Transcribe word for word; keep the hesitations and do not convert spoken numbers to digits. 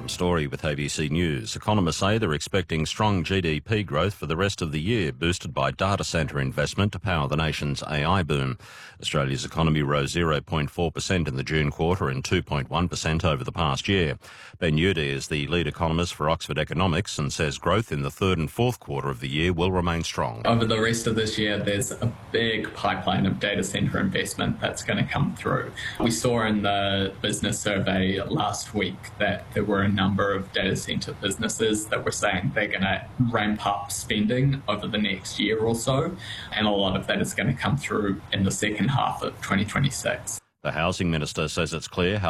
Story with A B C News. Economists say they're expecting strong G D P growth for the rest of the year, boosted by data centre investment to power the nation's A I boom. Australia's economy rose zero point four percent in the June quarter and two point one percent over the past year. Ben Udy is the lead economist for Oxford Economics and says growth in the third and fourth quarter of the year will remain strong. Over the rest of this year, there's a big pipeline of data centre investment that's going to come through. We saw in the business survey last week that there were a number of data centre businesses that were saying they're going to ramp up spending over the next year or so, and a lot of that is going to come through in the second half of twenty twenty-six. The Housing Minister says it's clear how